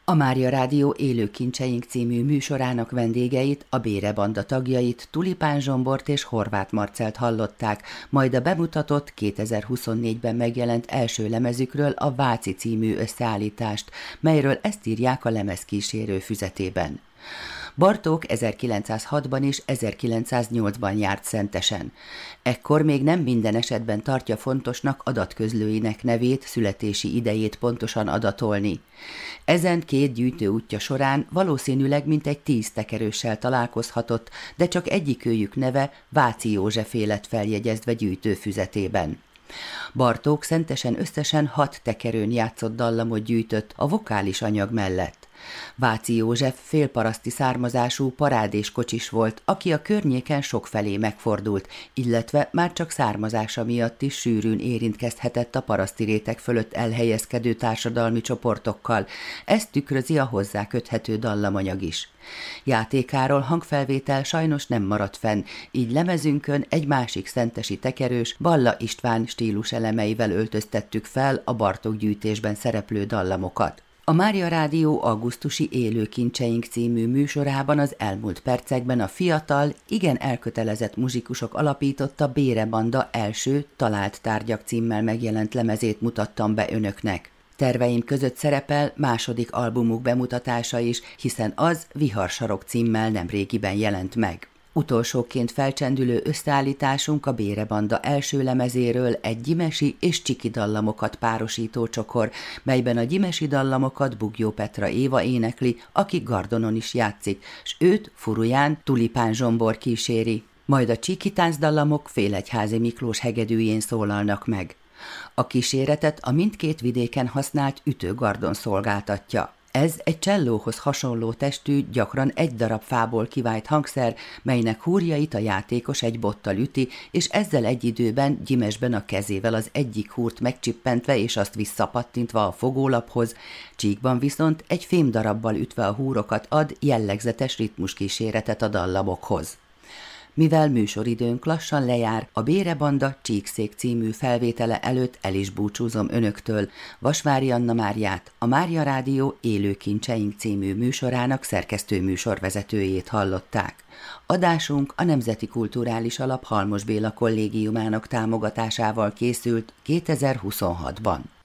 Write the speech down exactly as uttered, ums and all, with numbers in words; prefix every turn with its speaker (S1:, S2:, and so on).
S1: A Mária Rádió Élő Kincseink című műsorának vendégeit, a Bére Banda tagjait, Tulipán Zsombort és Horváth Marcelt hallották, majd a bemutatott kétezer-huszonnégyben megjelent első lemezükről, a Váci című összeállítást, melyről ezt írják a lemezkísérő füzetében. Bartók ezerkilencszázhatban és ezerkilencszáznyolcban járt Szentesen. Ekkor még nem minden esetben tartja fontosnak adatközlőinek nevét, születési idejét pontosan adatolni. Ezen két gyűjtő útja során valószínűleg mintegy tíz tekerőssel találkozhatott, de csak egyikőjük neve Váci Józsefé lett feljegyezve gyűjtőfüzetében. Bartók Szentesen összesen hat tekerőn játszott dallamot gyűjtött a vokális anyag mellett. Váci József félparaszti származású parádés kocsis volt, aki a környéken sokfelé megfordult, illetve már csak származása miatt is sűrűn érintkezhetett a paraszti réteg fölött elhelyezkedő társadalmi csoportokkal. Ezt tükrözi a hozzá köthető dallamanyag is. Játékáról hangfelvétel sajnos nem maradt fenn, így lemezünkön egy másik szentesi tekerős, Balla István stílus elemeivel öltöztettük fel a Bartók gyűjtésben szereplő dallamokat. A Mária Rádió augusztusi Élő Kincseink című műsorában az elmúlt percekben a fiatal, igen elkötelezett muzsikusok alapította Bére Banda első Talált tárgyak címmel megjelent lemezét mutattam be önöknek. Terveim között szerepel második albumuk bemutatása is, hiszen az Viharsarok címmel nemrégiben jelent meg. Utolsóként felcsendülő összeállításunk a Bére Banda első lemezéről egy gyimesi és csiki dallamokat párosító csokor, melyben a gyimesi dallamokat Bugyó Petra Éva énekli, aki gardonon is játszik, s őt Furuján Tulipán Zsombor kíséri. Majd a csiki táncdallamok Félegyházi Miklós hegedűjén szólalnak meg. A kíséretet a mindkét vidéken használt ütőgardon szolgáltatja. Ez egy csellóhoz hasonló testű, gyakran egy darab fából kivált hangszer, melynek húrjait a játékos egy bottal üti, és ezzel egy időben gyimesben a kezével az egyik húrt megcsippentve és azt visszapattintva a fogólaphoz, csíkban viszont egy fémdarabbal ütve a húrokat ad jellegzetes ritmuskíséretet a dallamokhoz. Mivel műsoridőnk lassan lejár, a Bére Banda Csíkszék című felvétele előtt el is búcsúzom önöktől. Vasvári Anna Máriát, a Mária Rádió Élő Kincseink című műsorának szerkesztő műsorvezetőjét hallották. Adásunk a Nemzeti Kulturális Alap Halmos Béla Kollégiumának támogatásával készült kétezer-huszonhatban.